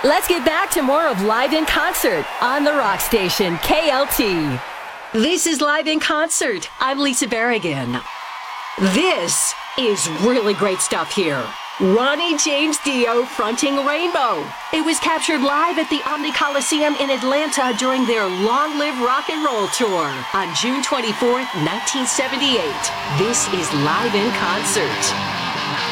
Let's get back to more of Live in Concert on the rock station, KLT. This is Live in Concert. I'm Lisa Berrigan. This is really great stuff here. Ronnie James Dio fronting Rainbow. It was captured live at the Omni Coliseum in Atlanta during their Long Live Rock and Roll tour on June 24th, 1978. This is Live in Concert.